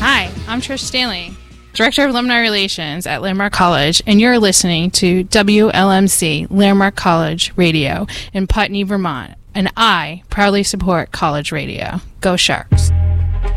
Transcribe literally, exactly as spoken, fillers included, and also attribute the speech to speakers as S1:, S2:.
S1: Hi, I'm Trish Stanley, Director of Alumni Relations at Landmark College, and you're listening to W L M C, Landmark College Radio in Putney, Vermont, and I proudly support college radio. Go Sharks!